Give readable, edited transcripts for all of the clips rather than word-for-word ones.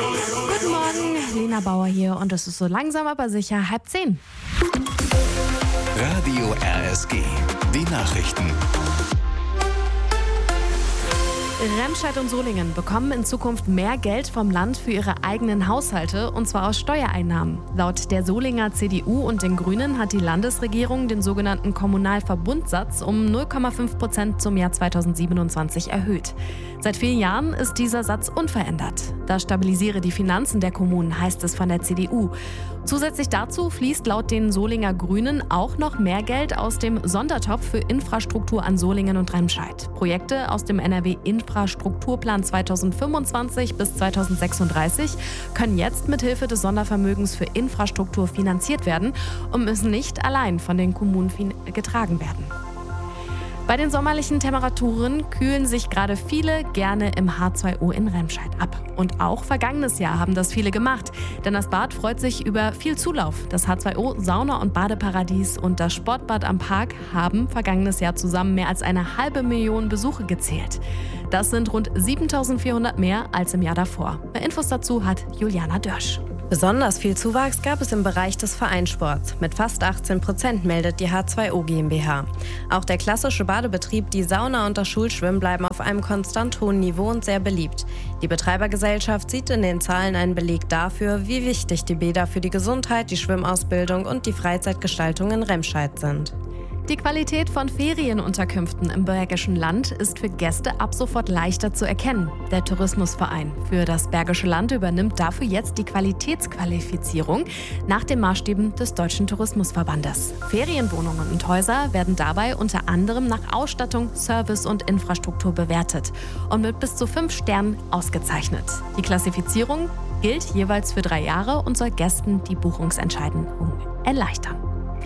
Guten Morgen, Lena Bauer hier und es ist so langsam aber sicher 9:30. Radio RSG, die Nachrichten. Remscheid und Solingen bekommen in Zukunft mehr Geld vom Land für ihre eigenen Haushalte, und zwar aus Steuereinnahmen. Laut der Solinger CDU und den Grünen hat die Landesregierung den sogenannten Kommunalverbundsatz um 0,5% zum Jahr 2027 erhöht. Seit vielen Jahren ist dieser Satz unverändert. Das stabilisiere die Finanzen der Kommunen, heißt es von der CDU. Zusätzlich dazu fließt laut den Solinger Grünen auch noch mehr Geld aus dem Sondertopf für Infrastruktur an Solingen und Remscheid. Projekte aus dem NRW-Infrastrukturplan 2025 bis 2036 können jetzt mithilfe des Sondervermögens für Infrastruktur finanziert werden und müssen nicht allein von den Kommunen getragen werden. Bei den sommerlichen Temperaturen kühlen sich gerade viele gerne im H2O in Remscheid ab. Und auch vergangenes Jahr haben das viele gemacht, denn das Bad freut sich über viel Zulauf. Das H2O Sauna- und Badeparadies und das Sportbad am Park haben vergangenes Jahr zusammen mehr als 500.000 Besuche gezählt. Das sind rund 7.400 mehr als im Jahr davor. Mehr Infos dazu hat Juliana Dörsch. Besonders viel Zuwachs gab es im Bereich des Vereinssports. Mit fast 18% meldet die H2O GmbH. Auch der klassische Badebetrieb, die Sauna und das Schulschwimmen bleiben auf einem konstant hohen Niveau und sehr beliebt. Die Betreibergesellschaft sieht in den Zahlen einen Beleg dafür, wie wichtig die Bäder für die Gesundheit, die Schwimmausbildung und die Freizeitgestaltung in Remscheid sind. Die Qualität von Ferienunterkünften im Bergischen Land ist für Gäste ab sofort leichter zu erkennen. Der Tourismusverein für das Bergische Land übernimmt dafür jetzt die Qualitätsqualifizierung nach den Maßstäben des Deutschen Tourismusverbandes. Ferienwohnungen und Häuser werden dabei unter anderem nach Ausstattung, Service und Infrastruktur bewertet und mit bis zu 5 Sternen ausgezeichnet. Die Klassifizierung gilt jeweils für 3 Jahre und soll Gästen die Buchungsentscheidung erleichtern.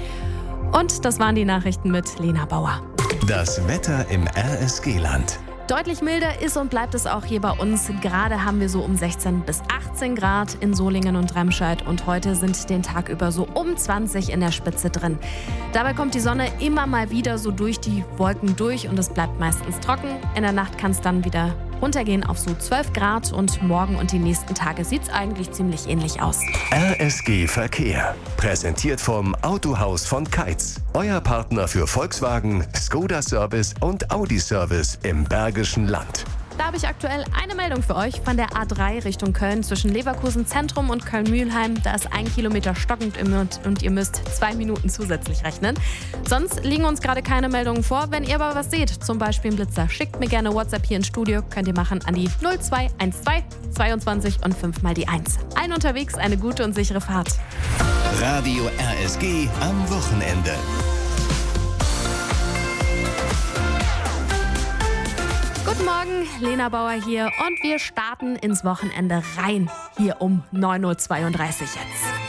Und das waren die Nachrichten mit Lena Bauer. Das Wetter im RSG-Land. Deutlich milder ist und bleibt es auch hier bei uns. Gerade haben wir so um 16 bis 18 Grad in Solingen und Remscheid und heute sind den Tag über so um 20 in der Spitze drin. Dabei kommt die Sonne immer mal wieder so durch die Wolken durch und es bleibt meistens trocken. In der Nacht kann es dann wieder runtergehen auf so 12 Grad und morgen und die nächsten Tage sieht es eigentlich ziemlich ähnlich aus. RSG Verkehr. Präsentiert vom Autohaus von Keitz. Euer Partner für Volkswagen, Skoda Service und Audi Service im Bergischen Land. Da habe ich aktuell eine Meldung für euch von der A3 Richtung Köln zwischen Leverkusen Zentrum und Köln-Mühlheim. Da ist 1 Kilometer stockend und ihr müsst 2 Minuten zusätzlich rechnen. Sonst liegen uns gerade keine Meldungen vor. Wenn ihr aber was seht, zum Beispiel einen Blitzer, schickt mir gerne WhatsApp hier ins Studio. Könnt ihr machen an die 0212 22 und 5 mal die 1. Allen unterwegs eine gute und sichere Fahrt. Radio RSG am Wochenende. Guten Morgen, Lena Bauer hier und wir starten ins Wochenende rein. Hier um 9.32 Uhr jetzt.